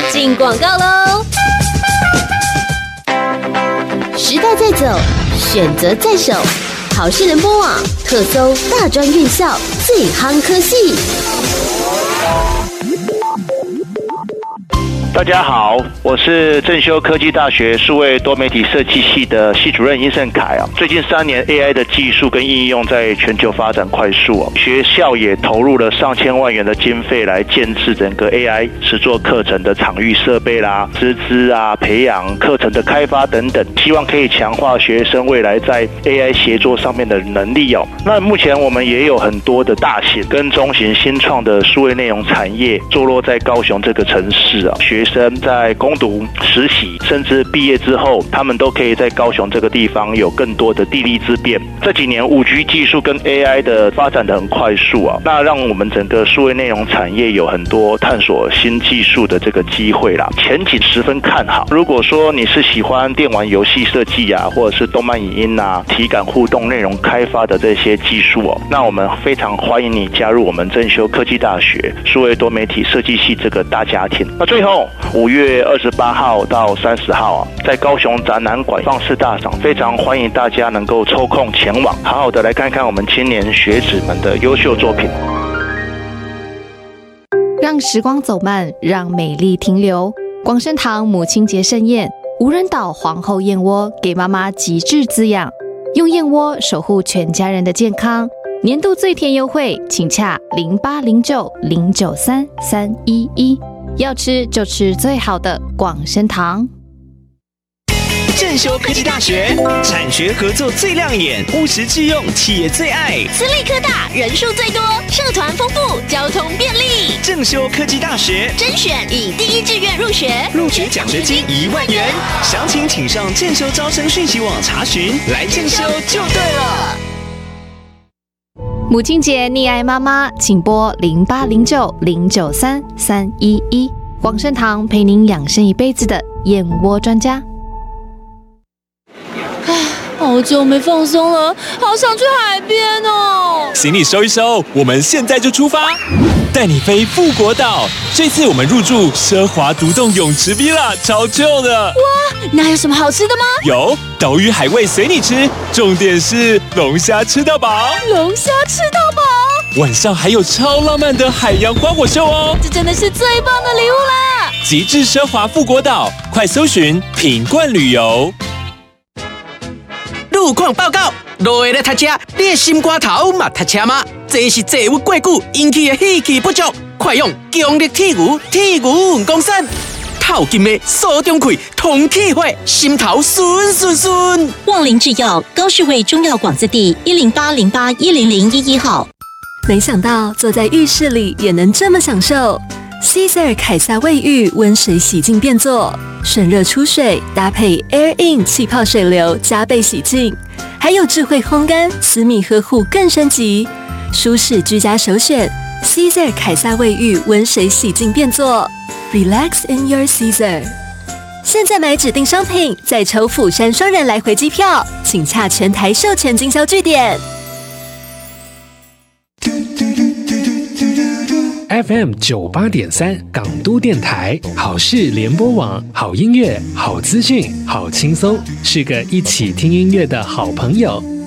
进广告喽！时代在走，选择在手，好事联播网特搜大专院校最夯科系。 大家好，我是正修科技大学数位多媒体设计系的系主任殷胜凯啊。最近3年 AI 的技术跟应用在全球发展快速啊，学校也投入了上千万元的经费来建制整个 AI 实作课程的场域设备啦、师资啊、培养课程的开发等等，希望可以强化学生未来在 AI 协作上面的能力哦。那目前我们也有很多的大型跟中型新创的数位内容产业坐落在高雄这个城市啊，学生在攻读、实习，甚至毕业之后，他们都可以在高雄这个地方有更多的地利之便。这几年5G 技术跟 AI 的发展得很快速啊，那让我们整个数位内容产业有很多探索新技术的这个机会啦，前景十分看好。如果说你是喜欢电玩游戏设计啊，或者是动漫影音啊、体感互动内容开发的这些技术哦，那我们非常欢迎你加入我们正修科技大学数位多媒体设计系这个大家庭。那最后5月28号到30号啊，在高雄展览馆放肆大赏，非常欢迎大家能够抽空前往，好好的来看看我们青年学子们的优秀作品。 让时光走慢，让美丽停留。广生堂母亲节盛宴，无人岛皇后燕窝给妈妈极致滋养，用燕窝守护全家人的健康。年度最甜优惠，请洽0809093311，要吃就吃最好的广生堂。 正修科技大学产学合作最亮眼，务实致用，企业最爱。 私立科大人数最多，社团丰富，交通便利。 正修科技大学甄选以第一志愿入学， 入学奖学金1万元，详情请上正修招生讯息网查询。来正修就对了。 母亲节溺爱妈妈，请拨0809093311，广生堂陪您养生一辈子的燕窝专家。 好久没放松了，好想去海边哦！ 行李收一收，我们现在就出发，带你飞富国岛。这次我们入住奢华独栋泳池 Villa， 超旧的。 哇，那有什么好吃的吗？ 有岛屿海味随你吃，重点是龙虾吃到饱。 龙虾吃到饱， 晚上还有超浪漫的海洋花火秀哦！ 这真的是最棒的礼物啦！ 极致奢华富国岛，快搜寻品冠旅游。 路况报告，落下来读车，你的心肝头嘛读车吗？这是坐郁过久引起的气气不足，快用强力铁牛运功散，透金的锁中气，通气血，心头顺顺顺。 旺林制药高士卫中药广字第108081001号。 没想到坐在浴室里也能这么享受。Caesar 凯撒卫浴温水洗净变作，顺热出水，搭配 Air In 气泡水流加倍洗净，还有智慧烘干，私密呵护更升级，舒适居家首选。Caesar 凯撒卫浴温水洗净变作 ，Relax in your Caesar。现在买指定商品，再抽釜山双人来回机票，请洽全台授权经销据点。 FM 98.3港都电台，好事联播网，好音乐，好资讯，好轻松，是个一起听音乐的好朋友。